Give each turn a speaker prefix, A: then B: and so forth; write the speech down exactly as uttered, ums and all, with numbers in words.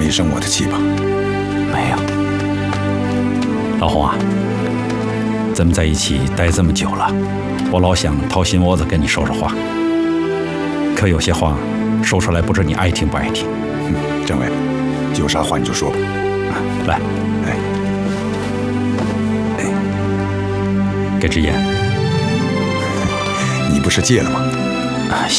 A: 没生我的气吧？
B: 没有。老洪啊，咱们在一起待这么久了，我老想掏心窝子跟你说说话，可有些话说出来不知你爱听不爱听。
A: 嗯，政委，有啥话你就说吧。
B: 啊，来，
A: 哎，哎，
B: 给支烟。
A: 你不是戒了吗？
B: 啊。